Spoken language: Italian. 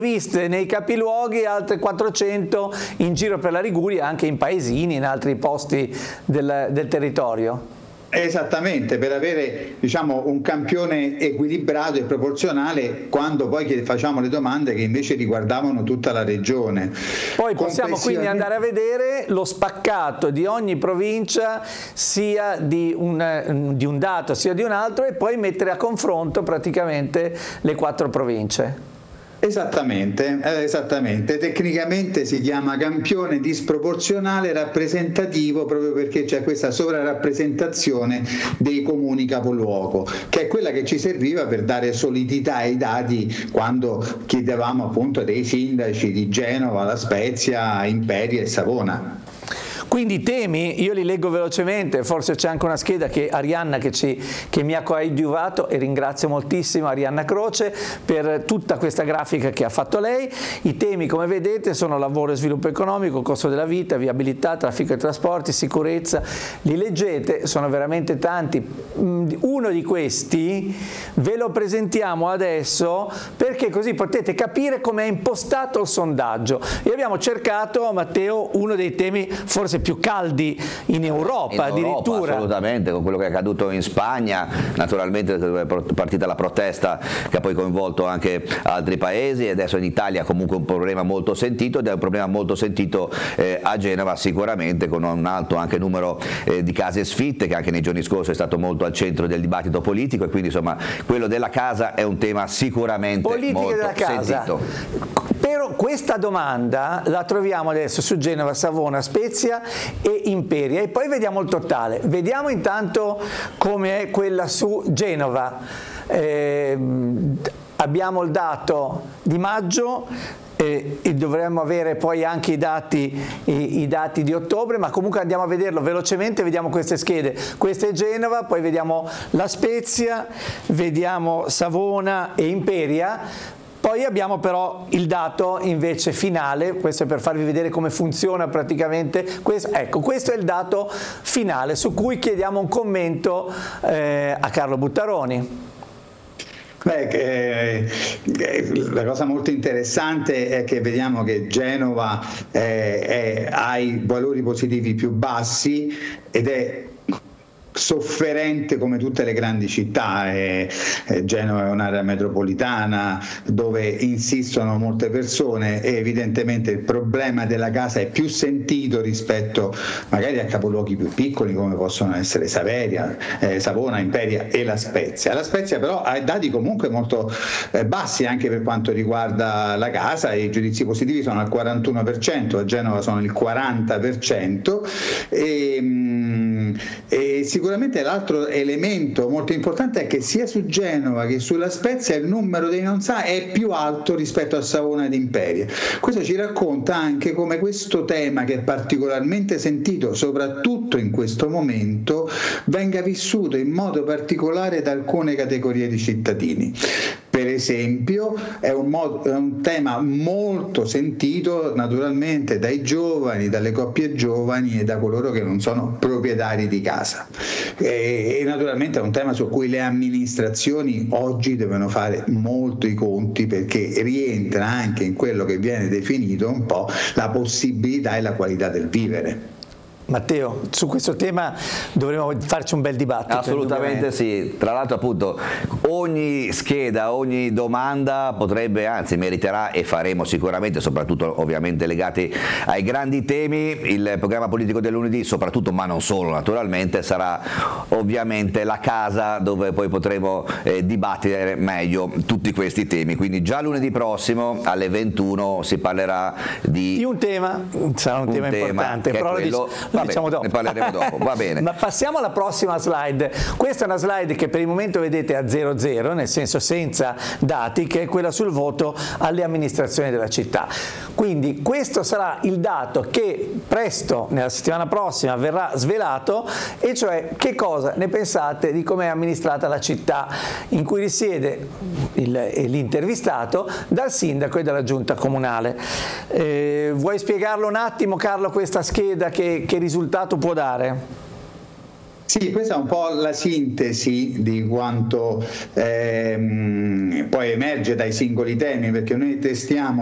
viste nei capoluoghi, altre 400 in giro per la Liguria, anche in paesini, in altri posti del territorio. Esattamente, per avere, diciamo, un campione equilibrato e proporzionale quando poi facciamo le domande che invece riguardavano tutta la regione. Poi possiamo quindi andare a vedere lo spaccato di ogni provincia, sia di un dato sia di un altro, e poi mettere a confronto praticamente le 4 province. Esattamente, tecnicamente si chiama campione disproporzionale rappresentativo, proprio perché c'è questa sovrarappresentazione dei comuni capoluogo, che è quella che ci serviva per dare solidità ai dati quando chiedevamo appunto dei sindaci di Genova, La Spezia, Imperia e Savona. Quindi i temi, io li leggo velocemente, forse c'è anche una scheda che Arianna che mi ha coadiuvato, e ringrazio moltissimo Arianna Croce per tutta questa grafica che ha fatto lei. I temi, come vedete, sono lavoro e sviluppo economico, costo della vita, viabilità, traffico e trasporti, sicurezza. Li leggete, sono veramente tanti. Uno di questi ve lo presentiamo adesso perché così potete capire come è impostato il sondaggio. E abbiamo cercato, Matteo, uno dei temi forse più caldi in Europa addirittura. Assolutamente, con quello che è accaduto in Spagna, naturalmente dove è partita la protesta che ha poi coinvolto anche altri paesi, e adesso in Italia comunque un problema molto sentito, ed è un problema molto sentito a Genova sicuramente, con un alto anche numero di case sfitte, che anche nei giorni scorsi è stato molto al centro del dibattito politico, e quindi insomma quello della casa è un tema sicuramente molto sentito. Però questa domanda la troviamo adesso su Genova, Savona, Spezia e Imperia, e poi vediamo il totale. Vediamo intanto come è quella su Genova. Abbiamo il dato di maggio, e dovremmo avere poi anche i dati di ottobre, ma comunque andiamo a vederlo velocemente. Vediamo queste schede. Questa è Genova, poi vediamo La Spezia, vediamo Savona e Imperia. Poi abbiamo però il dato invece finale, questo è per farvi vedere come funziona praticamente. Ecco, questo è il dato finale su cui chiediamo un commento a Carlo Buttaroni. La cosa molto interessante è che vediamo che Genova ha i valori positivi più bassi ed è sofferente come tutte le grandi città. Genova è un'area metropolitana dove insistono molte persone, e evidentemente il problema della casa è più sentito rispetto magari a capoluoghi più piccoli come possono essere Savona, Imperia e La Spezia. La Spezia però ha dati comunque molto bassi anche per quanto riguarda la casa, i giudizi positivi sono al 41%, a Genova sono il 40%, e sicuramente l'altro elemento molto importante è che sia su Genova che sulla Spezia il numero dei non sa è più alto rispetto a Savona ed Imperia. Questo ci racconta anche come questo tema, che è particolarmente sentito soprattutto in questo momento, venga vissuto in modo particolare da alcune categorie di cittadini. Per esempio è un tema molto sentito naturalmente dai giovani, dalle coppie giovani e da coloro che non sono proprietari di casa, e naturalmente è un tema su cui le amministrazioni oggi devono fare molto i conti, perché rientra anche in quello che viene definito un po' la possibilità e la qualità del vivere. Matteo, su questo tema dovremo farci un bel dibattito. Assolutamente sì, tra l'altro appunto ogni scheda, ogni domanda potrebbe, anzi meriterà, e faremo sicuramente, soprattutto ovviamente legati ai grandi temi. Il programma politico del lunedì soprattutto, ma non solo naturalmente, sarà ovviamente la casa dove poi potremo dibattere meglio tutti questi temi, quindi già lunedì prossimo alle 21 si parlerà di un tema, sarà un tema importante, però lo diciamo dopo. Ne parleremo dopo, va bene. Ma passiamo alla prossima slide. Questa è una slide che per il momento vedete a 00, nel senso senza dati, che è quella sul voto alle amministrazioni della città. Quindi questo sarà il dato che presto, nella settimana prossima, verrà svelato, e cioè che cosa ne pensate di come è amministrata la città in cui risiede l'intervistato dal sindaco e dalla giunta comunale. Vuoi spiegarlo un attimo, Carlo, questa scheda, che risultato può dare? Sì, questa è un po' la sintesi di quanto poi emerge dai singoli temi, perché noi testiamo